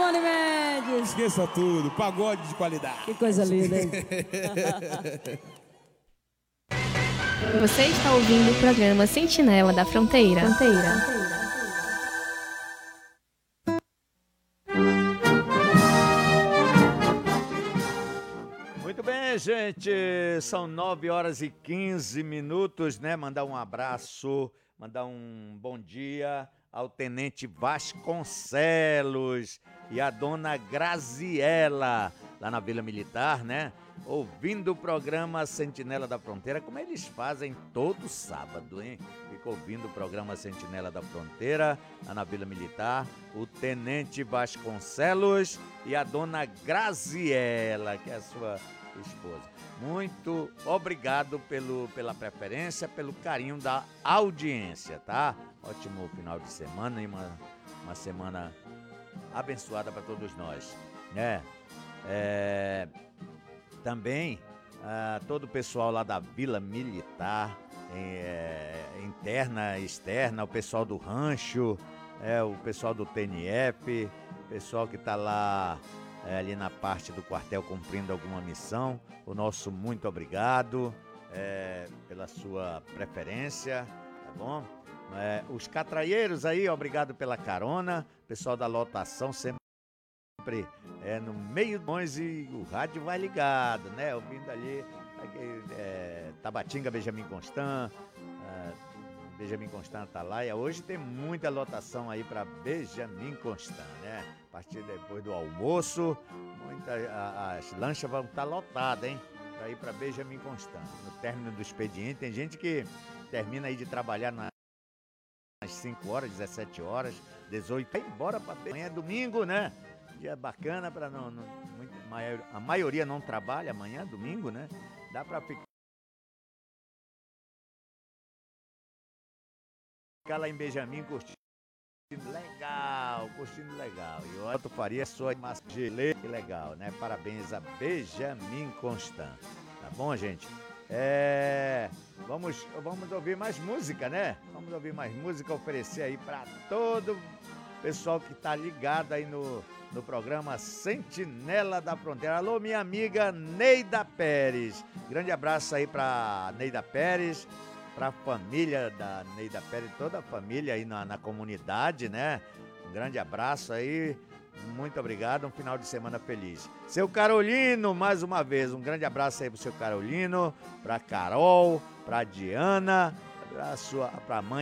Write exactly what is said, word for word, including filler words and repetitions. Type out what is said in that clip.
Simone Mendes. Esqueça tudo, pagode de qualidade. Que coisa linda, hein? Você está ouvindo o programa Sentinela da Fronteira. Fronteira. Muito bem, gente, são nove horas e quinze minutos, né? Mandar um abraço, mandar um bom dia ao Tenente Vasconcelos e a Dona Graziela, lá na Vila Militar, né? Ouvindo o programa Sentinela da Fronteira, como eles fazem todo sábado, hein? Fica ouvindo o programa Sentinela da Fronteira, lá na Vila Militar, o Tenente Vasconcelos e a Dona Graziela, que é a sua esposa. Muito obrigado pelo, pela preferência, pelo carinho da audiência, tá? Ótimo final de semana e uma, uma semana abençoada para todos nós, né? É... Também, ah, todo o pessoal lá da Vila Militar, é, interna, externa, o pessoal do rancho, é, o pessoal do T N F, o pessoal que está lá é, ali na parte do quartel cumprindo alguma missão, o nosso muito obrigado é, pela sua preferência, tá bom? É, os catraieiros aí, obrigado pela carona, pessoal da lotação sempre é, no meio de nós e o rádio vai ligado, né? Ouvindo ali é, Tabatinga, Benjamin Constant, é, Benjamin Constant Atalaia. Hoje tem muita lotação aí para Benjamin Constant, né? A partir depois do almoço, muita, a, as lanchas vão estar lotadas, hein? Para ir para Benjamin Constant. No término do expediente, tem gente que termina aí de trabalhar nas cinco horas, dezessete horas, dezoito, vai embora para amanhã é domingo, né? Dia bacana para não, não muito, a maioria não trabalha amanhã, domingo, né? Dá para ficar lá em Benjamin curtindo legal, curtindo legal. E o Otto Faria só gelê, que legal, né? Parabéns a Benjamin Constant. Tá bom, gente? É, vamos, vamos ouvir mais música, né? Vamos ouvir mais música, oferecer aí para todo pessoal que tá ligado aí no no programa Sentinela da Fronteira. Alô, minha amiga Neida Pérez. Grande abraço aí pra Neida Pérez, pra família da Neida Pérez, toda a família aí na, na comunidade, né? Um grande abraço aí, muito obrigado, um final de semana feliz. Seu Carolino, mais uma vez, um grande abraço aí pro seu Carolino, pra Carol, pra Diana, pra sua, pra mãe